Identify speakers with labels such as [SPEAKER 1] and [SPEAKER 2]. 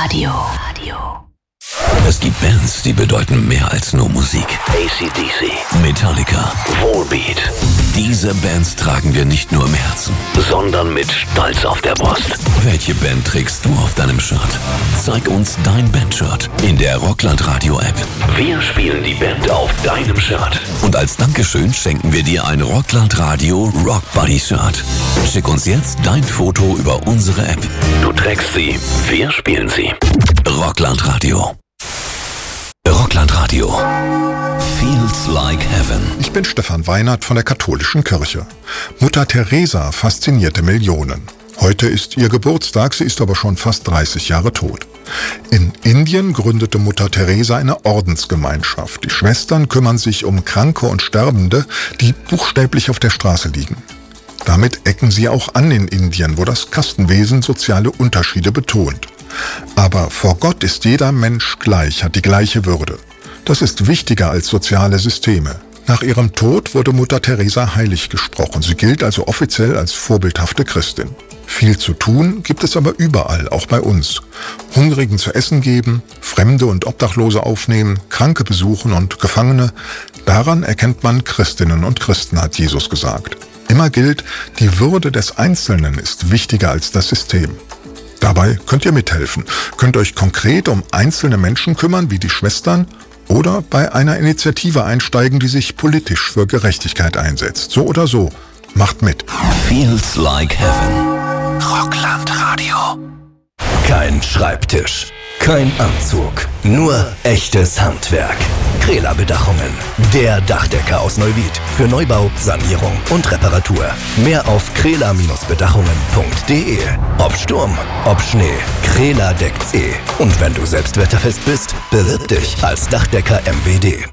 [SPEAKER 1] Radio.
[SPEAKER 2] Es gibt Bands, die bedeuten mehr als nur Musik.
[SPEAKER 3] AC/DC,
[SPEAKER 2] Metallica,
[SPEAKER 3] Volbeat.
[SPEAKER 2] Diese Bands tragen wir nicht nur im Herzen,
[SPEAKER 3] sondern mit Stolz auf der Brust.
[SPEAKER 2] Welche Band trägst du auf deinem Shirt? Zeig uns dein Bandshirt in der Rockland Radio App.
[SPEAKER 3] Wir spielen die Band auf deinem Shirt.
[SPEAKER 2] Und als Dankeschön schenken wir dir ein Rockland Radio Rock Buddy Shirt. Schick uns jetzt dein Foto über unsere App.
[SPEAKER 3] Du trägst sie, wir spielen sie.
[SPEAKER 2] Rockland Radio. Rockland Radio. Feels like heaven.
[SPEAKER 4] Ich bin Stefan Weinert von der Katholischen Kirche. Mutter Teresa faszinierte Millionen. Heute ist ihr Geburtstag, sie ist aber schon fast 30 Jahre tot. In Indien gründete Mutter Teresa eine Ordensgemeinschaft. Die Schwestern kümmern sich um Kranke und Sterbende, die buchstäblich auf der Straße liegen. Damit ecken sie auch an in Indien, wo das Kastenwesen soziale Unterschiede betont. Aber vor Gott ist jeder Mensch gleich, hat die gleiche Würde. Das ist wichtiger als soziale Systeme. Nach ihrem Tod wurde Mutter Teresa heilig gesprochen. Sie gilt also offiziell als vorbildhafte Christin. Viel zu tun gibt es aber überall, auch bei uns. Hungrigen zu essen geben, Fremde und Obdachlose aufnehmen, Kranke besuchen und Gefangene. Daran erkennt man Christinnen und Christen, hat Jesus gesagt. Immer gilt, die Würde des Einzelnen ist wichtiger als das System. Dabei könnt ihr mithelfen, könnt euch konkret um einzelne Menschen kümmern, wie die Schwestern, oder bei einer Initiative einsteigen, die sich politisch für Gerechtigkeit einsetzt. So oder so, macht mit.
[SPEAKER 2] Feels like heaven. Rockland Radio.
[SPEAKER 5] Kein Schreibtisch, kein Anzug, nur echtes Handwerk. Krela Bedachungen, der Dachdecker aus Neuwied. Für Neubau, Sanierung und Reparatur. Mehr auf krela-bedachungen.de. Ob Sturm, ob Schnee, Krela deckt's eh. Und wenn du selbst wetterfest bist, bewirb dich als Dachdecker MWD.